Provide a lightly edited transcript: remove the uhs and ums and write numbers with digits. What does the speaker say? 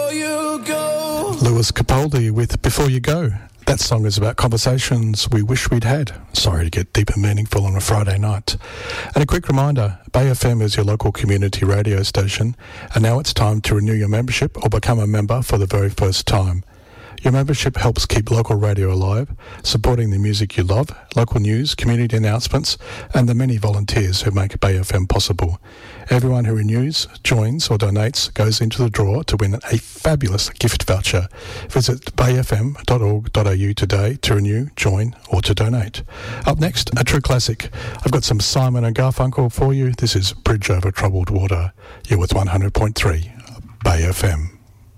Lewis Capaldi with Before You Go. That song is about conversations we wish we'd had. Sorry to get deep and meaningful on a Friday night. And a quick reminder, Bay FM is your local community radio station, and now it's time to renew your membership or become a member for the very first time. Your membership helps keep local radio alive, supporting the music you love, local news, community announcements, and the many volunteers who make Bay FM possible. Everyone who renews, joins or donates goes into the draw to win a fabulous gift voucher. Visit bayfm.org.au today to renew, join or to donate. Up next, a true classic. I've got some Simon and Garfunkel for you. This is Bridge Over Troubled Water. You're with 100.3 Bay FM.